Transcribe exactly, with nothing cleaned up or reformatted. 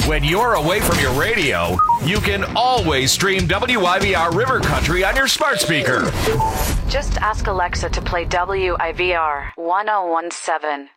When you're away from your radio, you can always stream W I V R River Country on your smart speaker. Just ask Alexa to play W I V R one oh one seven.